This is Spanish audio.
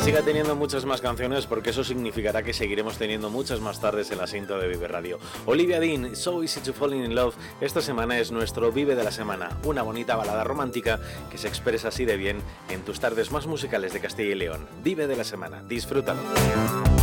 siga teniendo muchas más canciones porque eso significará que seguiremos teniendo muchas más tardes en la cinta de Vive Radio. Olivia Dean, So Easy to Fall in Love, esta semana es nuestro Vive de la Semana, una bonita balada romántica que se expresa así de bien en tus tardes más musicales de Castilla y León. Vive de la Semana, disfrútalo.